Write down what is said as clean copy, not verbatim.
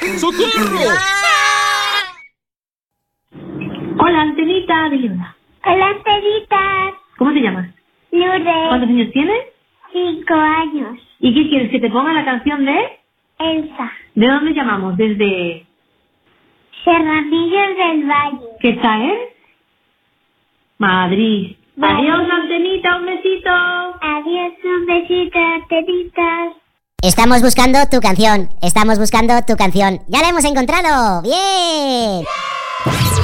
¡Socorro! Hola, Antenita, dile hola. Hola, Antenita. ¿Cómo te llamas? Lourdes. ¿Cuántos años tienes? 5 años. ¿Y qué quieres? ¿Que te ponga la canción de...? Elsa. ¿De dónde llamamos? Desde... Serranillos del Valle. ¿Qué está, Madrid. Madrid. Adiós, Antenita, un besito. Adiós, un besito, Antenitas. Estamos buscando tu canción. Estamos buscando tu canción. ¡Ya la hemos encontrado! ¡Bien!